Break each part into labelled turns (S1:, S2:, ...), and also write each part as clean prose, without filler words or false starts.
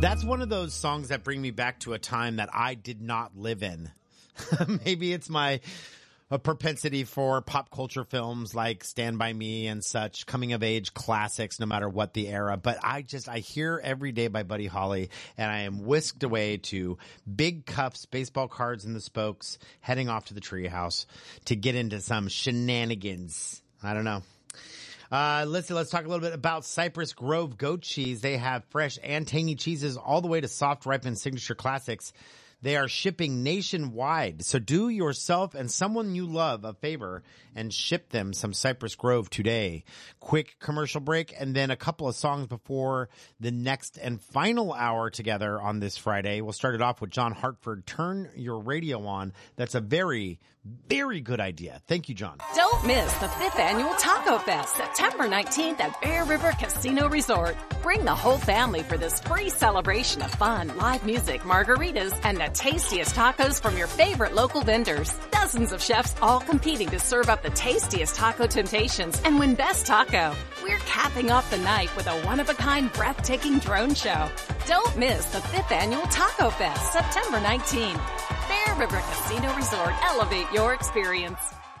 S1: That's one of those songs that bring me back to a time that I did not live in. Maybe it's my propensity for pop culture films like Stand By Me and such, coming of age classics, no matter what the era. But I hear Every Day by Buddy Holly, and I am whisked away to big cuffs, baseball cards in the spokes, heading off to the treehouse to get into some shenanigans. I don't know. Let's talk a little bit about Cypress Grove goat cheese. They have fresh and tangy cheeses all the way to soft, ripened signature classics. They are shipping nationwide. So do yourself and someone you love a favor and ship them some Cypress Grove today. Quick commercial break and then a couple of songs before the next and final hour together on this Friday. We'll start it off with John Hartford, Turn Your Radio On. That's a very, very good idea. Thank you, John.
S2: Don't miss the 5th Annual Taco Fest, September 19th at Bear River Casino Resort. Bring the whole family for this free celebration of fun, live music, margaritas, and the tastiest tacos from your favorite local vendors. Dozens of chefs all competing to serve up the tastiest taco temptations and win Best Taco. We're capping off the night with a one-of-a-kind, breathtaking drone show. Don't miss the 5th Annual Taco Fest, September 19th. Bear River Casino Resort. Elevate your experience.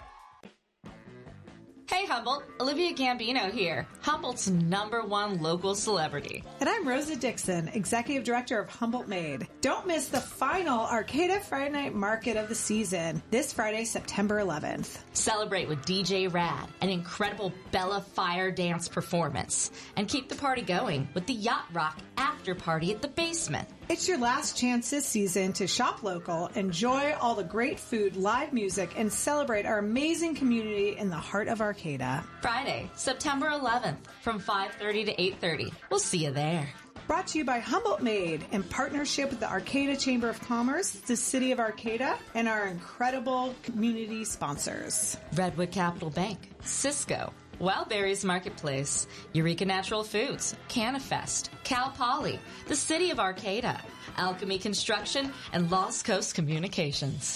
S3: Hey Humboldt, Olivia Gambino here, Humboldt's #1 local celebrity.
S4: And I'm Rosa Dixon, Executive Director of Humboldt Made. Don't miss the final Arcata Friday Night Market of the season, this Friday, September 11th.
S3: Celebrate with DJ Rad, an incredible Bella Fire dance performance, and keep the party going with the Yacht Rock after party at the basement.
S4: It's your last chance this season to shop local, enjoy all the great food, live music, and celebrate our amazing community in the heart of Arcata.
S3: Friday, September 11th, from 5:30 to 8:30. We'll see you there.
S4: Brought to you by Humboldt Made in partnership with the Arcata Chamber of Commerce, the City of Arcata, and our incredible community sponsors.
S3: Redwood Capital Bank, Cisco, Wildberries Marketplace, Eureka Natural Foods, Canifest, Cal Poly, the City of Arcata, Alchemy Construction, and Lost Coast Communications.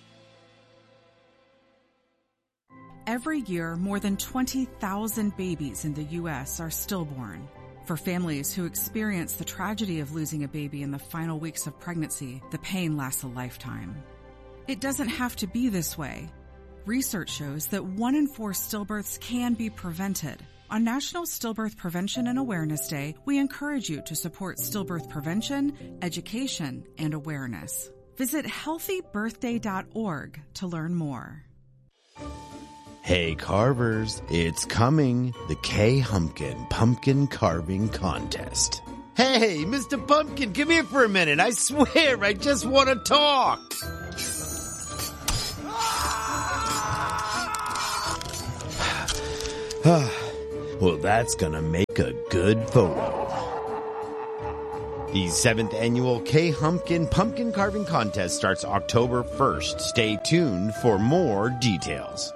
S5: Every year, more than 20,000 babies in the U.S. are stillborn. For families who experience the tragedy of losing a baby in the final weeks of pregnancy, the pain lasts a lifetime. It doesn't have to be this way. Research shows that 1 in 4 stillbirths can be prevented. On National Stillbirth Prevention and Awareness Day, we encourage you to support stillbirth prevention, education, and awareness. Visit healthybirthday.org to learn more.
S1: Hey carvers, it's coming, the K. Humpkin Pumpkin Carving Contest. Hey, Mr. Pumpkin, come here for a minute. I swear, I just want to talk. Well, that's gonna make a good photo. The 7th Annual K. Humpkin Pumpkin Carving Contest starts October 1st. Stay tuned for more details.